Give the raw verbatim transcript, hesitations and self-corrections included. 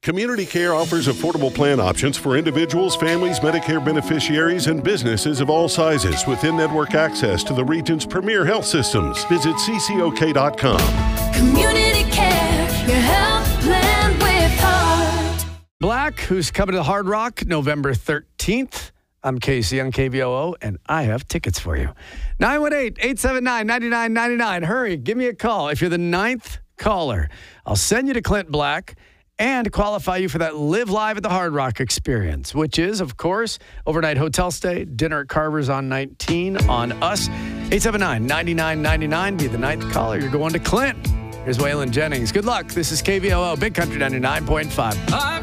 Community Care offers affordable plan options for individuals, families, Medicare beneficiaries, and businesses of all sizes with in-network access to the region's premier health systems. Visit C C O K dot com. Community Care, your health plan with heart. Black, who's coming to the Hard Rock November thirteenth. I'm Casey on K V O O, and I have tickets for you. nine one eight, eight seven nine, nine nine nine nine. Hurry, give me a call. If you're the ninth caller, I'll send you to Clint Black and qualify you for that Live Live at the Hard Rock experience, which is, of course, overnight hotel stay, dinner at Carver's on nineteen on us. eight seven nine, nine nine nine nine. Be the ninth caller. You're going to Clint. Here's Waylon Jennings. Good luck. This is K V O O, Big Country ninety-nine point five.